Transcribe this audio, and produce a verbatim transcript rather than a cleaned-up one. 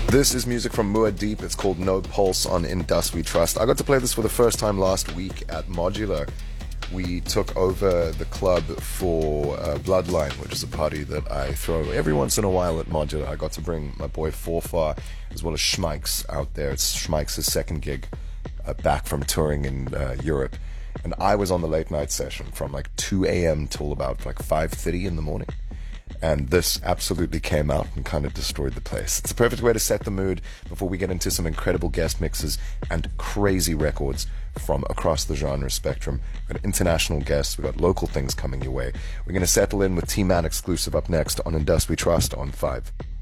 This is music from Muad'Dib. It's called No Pulse on In Dust We Trust. I got to play this for the first time last week at Modular. We took over the club for uh, Bloodline, which is a party that I throw every once in a while at Modular. I got to bring my boy Forfar as well as Schmikes out there. It's Schmikes' second gig uh, back from touring in uh, Europe. And I was on the late night session from like two a.m. till about like five thirty in the morning. And this absolutely came out and kind of destroyed the place. It's a perfect way to set the mood before we get into some incredible guest mixes and crazy records from across the genre spectrum. We've got international guests, we've got local things coming your way. We're going to settle in with T-Man exclusive up next on In Dust We Trust on five.